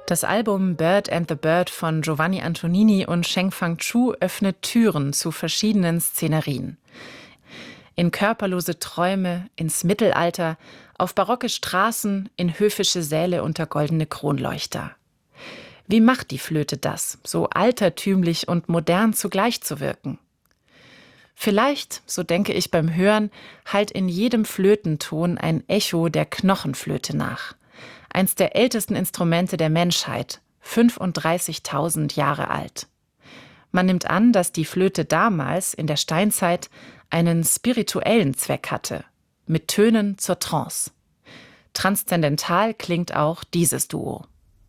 Das Album Bird and the Bird von Giovanni Antonini und Sheng-Fang Chu öffnet Türen zu verschiedenen Szenerien. In körperlose Träume, ins Mittelalter, auf barocke Straßen, in höfische Säle unter goldene Kronleuchter. Wie macht die Flöte das, so altertümlich und modern zugleich zu wirken? Vielleicht, so denke ich beim Hören, hallt in jedem Flötenton ein Echo der Knochenflöte nach. Eins der ältesten Instrumente der Menschheit, 35.000 Jahre alt. Man nimmt an, dass die Flöte damals, in der Steinzeit, einen spirituellen Zweck hatte, mit Tönen zur Trance. Transzendental klingt auch dieses Duo.